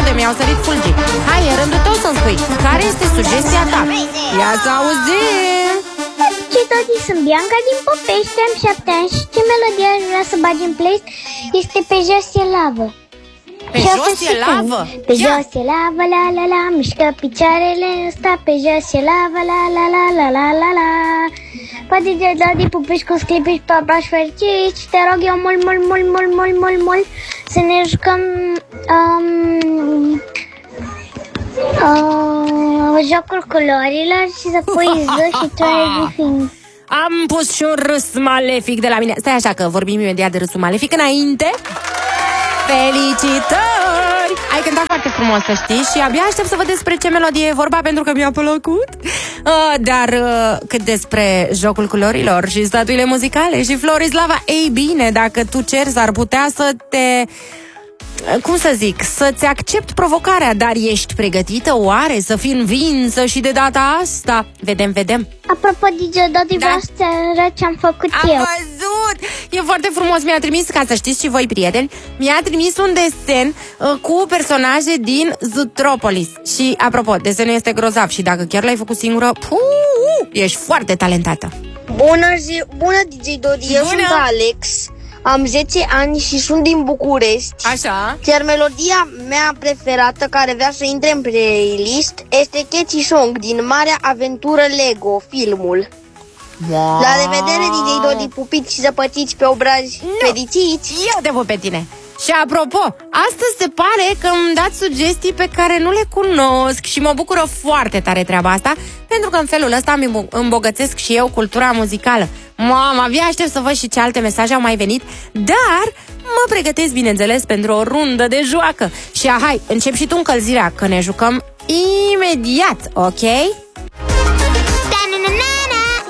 de mi-au sărit fulgii. Hai, e rândul tău să-mi spui, care este sugestia ta? Ia să auzim! Ce toți, sunt Bianca din Popești, am 7 ani și ce melodie aș vrea să bagi în playlist este Pe jos e lavă. Pe jos e lavă? Pe jos e lavă, la la la, mișcă picioarele ăsta, pe jos e lavă, la la la la la la la. Poate de Dodi Pupici cu sclipici, papași fericiți, te rog eu mult să ne jucăm jocul culorilor și să pui Z și tu everything. Am pus și un râs malefic de la mine. Stai așa că vorbim imediat de râsul malefic. Înainte, felicitări! Ai cântat foarte frumos, să știi, și abia aștept să văd despre ce melodie e vorba, pentru că mi-a plăcut. Dar cât despre jocul culorilor și statuile muzicale și Florislava, ei bine, dacă tu ceri, s-ar putea să te... cum să zic, să-ți accept provocarea, dar ești pregătită oare să fii învinsă și de data asta? Vedem. Apropo, DJ Dodi, vreau să arăt ce-am făcut eu. Am văzut! E foarte frumos, mi-a trimis, ca să știți și voi, prieteni, mi-a trimis un desen cu personaje din Zootropolis. Și, apropo, desenul este grozav și dacă chiar l-ai făcut singură, ești foarte talentată. Bună DJ Dodi, eu sunt Alex. Am 10 ani și sunt din București. Așa. Iar melodia mea preferată, care vrea să intre în playlist, este Catchy Song din Marea Aventură Lego, filmul. Wow. La revedere, DJ Dodi, pupiți și zăpăciți pe obrazi fericiți. Eu te pup pe tine. Și apropo, astăzi se pare că îmi dați sugestii pe care nu le cunosc și mă bucură foarte tare treaba asta, pentru că în felul ăsta îmi îmbogățesc și eu cultura muzicală. Mamă, abia aștept să văd și ce alte mesaje au mai venit, dar mă pregătesc, bineînțeles, pentru o rundă de joacă. Și hai, încep și tu încălzirea, că ne jucăm imediat, ok?